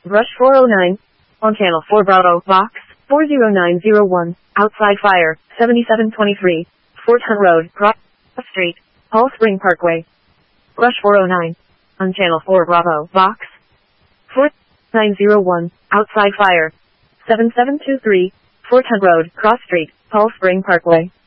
Rush 409. On Channel 4 Bravo, Box 40901. Outside fire, 7723. Fort Hunt Road, Cross Street, Paul Spring Parkway. Rush 409. On Channel 4 Bravo, Box 4901. Outside fire, 7723. Fort Hunt Road, Cross Street, Paul Spring Parkway.